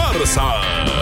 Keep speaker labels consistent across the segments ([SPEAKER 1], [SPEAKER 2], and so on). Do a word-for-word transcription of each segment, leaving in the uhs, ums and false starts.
[SPEAKER 1] Garza.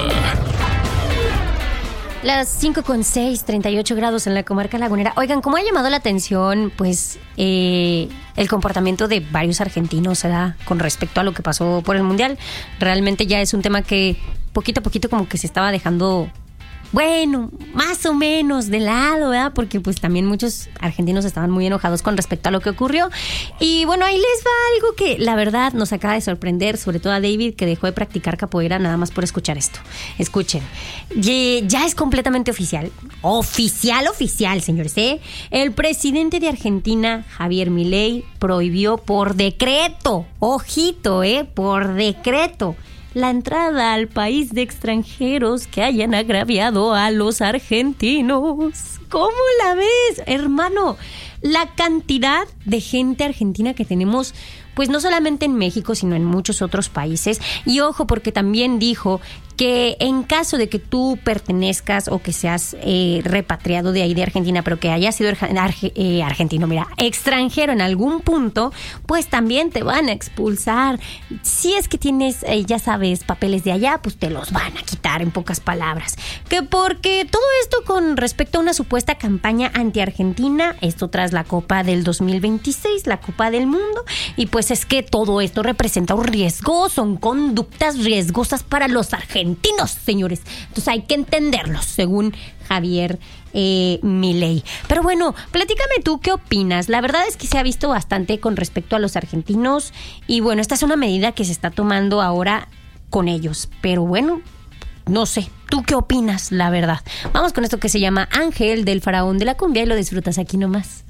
[SPEAKER 2] Las cinco con seis, treinta y ocho grados en la comarca lagunera. Oigan, ¿cómo ha llamado la atención pues eh, el comportamiento de varios argentinos, ¿verdad?, con respecto a lo que pasó por el Mundial? Realmente ya es un tema que poquito a poquito como que se estaba dejando, bueno, más o menos de lado, ¿verdad? Porque pues también muchos argentinos estaban muy enojados con respecto a lo que ocurrió. Y bueno, ahí les va algo que la verdad nos acaba de sorprender, sobre todo a David, que dejó de practicar capoeira nada más por escuchar esto. Escuchen, ya es completamente oficial, oficial, oficial, señores, ¿eh? El presidente de Argentina, Javier Milei, prohibió por decreto, ojito, ¿eh? Por decreto, la entrada al país de extranjeros que hayan agraviado a los argentinos. ¿Cómo la ves, hermano? La cantidad de gente argentina que tenemos, pues no solamente en México, sino en muchos otros países. Y ojo, porque también dijo que en caso de que tú pertenezcas o que seas eh, repatriado de ahí de Argentina, pero que hayas sido arge- eh, argentino, mira, extranjero en algún punto, pues también te van a expulsar. Si es que tienes, eh, ya sabes, papeles de allá, pues te los van a quitar, en pocas palabras. Que porque todo esto con respecto a una supuesta campaña anti-Argentina, esto tras la Copa del dos mil veintiséis, la Copa del Mundo, y pues es que todo esto representa un riesgo, son conductas riesgosas para los argentinos. Argentinos, señores. Entonces hay que entenderlos, según Javier eh, Milei. Pero bueno, platícame tú, ¿qué opinas? La verdad es que se ha visto bastante con respecto a los argentinos y bueno, esta es una medida que se está tomando ahora con ellos. Pero bueno, no sé, ¿tú qué opinas? La verdad. Vamos con esto que se llama Ángel del Faraón de la Cumbia y lo disfrutas aquí nomás.